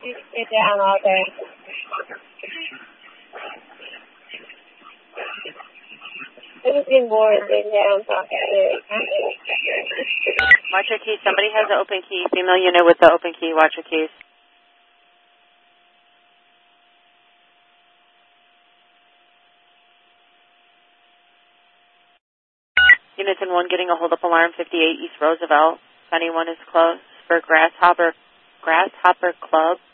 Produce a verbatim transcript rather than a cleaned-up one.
Sit down all day. Anything more than down talking. Watch your keys. Somebody has an open key. Female unit with the open key. Watch your keys. Unit in one getting a hold-up alarm, fifty-eight East Roosevelt. If anyone is close for Grasshopper, Grasshopper Club.